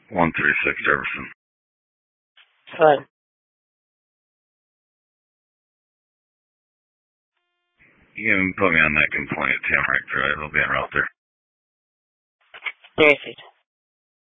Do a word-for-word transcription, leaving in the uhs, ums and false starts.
one thirty-six Jefferson. Fine. You can put me on that complaint at Tamarack Drive. I'll be on route there. Very sweet.